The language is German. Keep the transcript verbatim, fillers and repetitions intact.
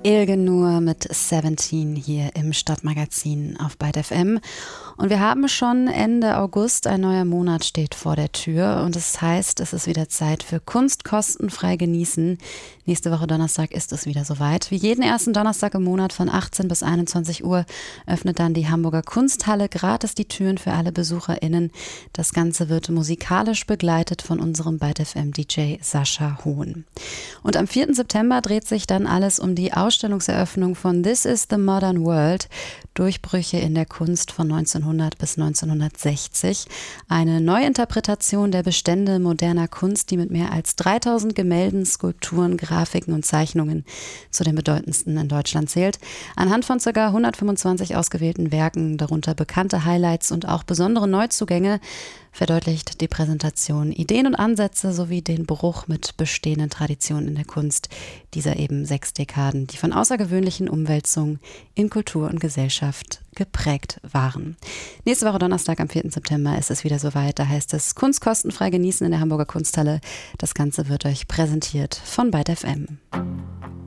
Ilgenur mit siebzehn hier im Stadtmagazin auf Byte F M. Und wir haben schon Ende August, ein neuer Monat steht vor der Tür und das heißt, es ist wieder Zeit für Kunst kostenfrei genießen. Nächste Woche Donnerstag ist es wieder soweit. Wie jeden ersten Donnerstag im Monat von achtzehn bis einundzwanzig Uhr öffnet dann die Hamburger Kunsthalle gratis die Türen für alle BesucherInnen. Das Ganze wird musikalisch begleitet von unserem Byte F M D J Sascha Hohn. Und am vierten September dreht sich dann alles um die Ausstellungseröffnung von This is the Modern World. Durchbrüche in der Kunst von neunzehnhundert bis neunzehnhundertsechzig. Eine Neuinterpretation der Bestände moderner Kunst, die mit mehr als dreitausend Gemälden, Skulpturen, Grafiken und Zeichnungen zu den bedeutendsten in Deutschland zählt. Anhand von ca. hundertfünfundzwanzig ausgewählten Werken, darunter bekannte Highlights und auch besondere Neuzugänge, verdeutlicht die Präsentation Ideen und Ansätze sowie den Bruch mit bestehenden Traditionen in der Kunst dieser eben sechs Dekaden, die von außergewöhnlichen Umwälzungen in Kultur und Gesellschaft geprägt waren. Nächste Woche Donnerstag am vierten September ist es wieder soweit. Da heißt es Kunst kostenfrei genießen in der Hamburger Kunsthalle. Das Ganze wird euch präsentiert von Byte F M.